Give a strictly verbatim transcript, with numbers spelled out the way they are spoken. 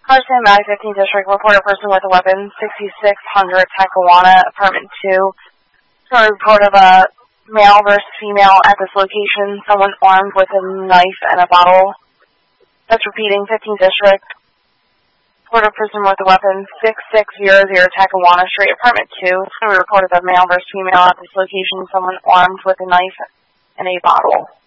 Carson Mag, fifteenth District, report a person with a weapon, sixty-six hundred Talcahuano, apartment two. So a report of a male versus female at this location, someone armed with a knife and a bottle. That's repeating, fifteenth District. Report a person with a weapon, six six zero zero Talcahuano Street, apartment two. So a report of a male versus female at this location, someone armed with a knife and a bottle.